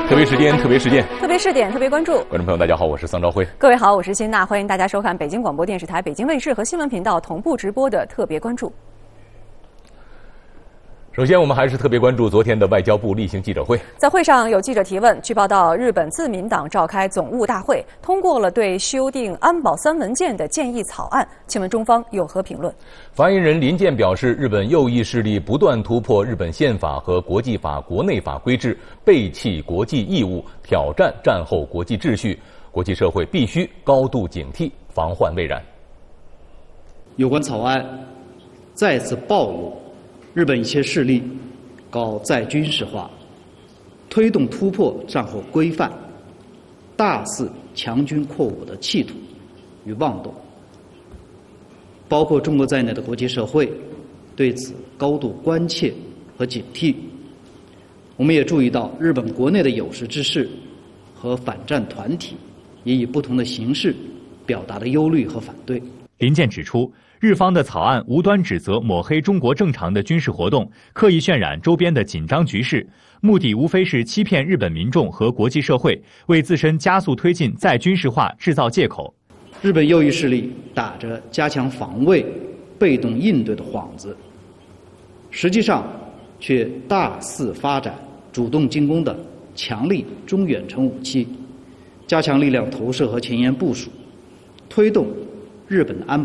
特别时间，特别事件， 特别试点，特别关注。 观众朋友，大家好，我是桑昭辉。 各位好，我是辛娜，欢迎大家收看北京广播电视台、北京卫视和新闻频道同步直播的特别关注。 首先，我们还是特别关注昨天的外交部例行记者会。 在会上有记者提问，据报道，日本自民党召开总务大会，通过了对修订安保3文件的建议草案。请问中方有何评论？ 发言人林健表示，日本右翼势力不断突破日本宪法和国际法、国内法规制，背弃国际义务，挑战战后国际秩序，国际社会必须高度警惕，防患未然。 有关草案再次暴露日本一些势力搞再军事化，推动突破战后规范，大肆强军扩我的企图与妄动，包括中国在内的国际社会对此高度关切和警惕。我们也注意到，日本国内的有识之士和反战团体也以不同的形式表达了忧虑和反对。 林健指出，日方的草案无端指责抹黑中国正常的军事活动，刻意渲染周边的紧张局势，目的无非是欺骗日本民众和国际社会，为自身加速推进再军事化制造借口。 日本右翼势力打着加强防卫、被动应对的幌子，实际上却大肆发展主动进攻的强力中远程武器，加强力量投射和前沿部署，推动日本的安保